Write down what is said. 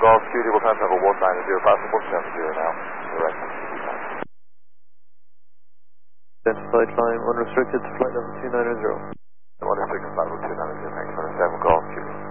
Golf Judy, we'll contact level 190, possible 70 now. Direct. Identified flying unrestricted to flight level 290. Unrestricted flight level 290, thanks for 7 Golf Judy.